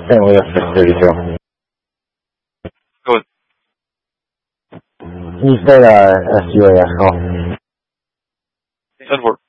St. Louis 632. Go ahead. You said SUAS call. 10-4.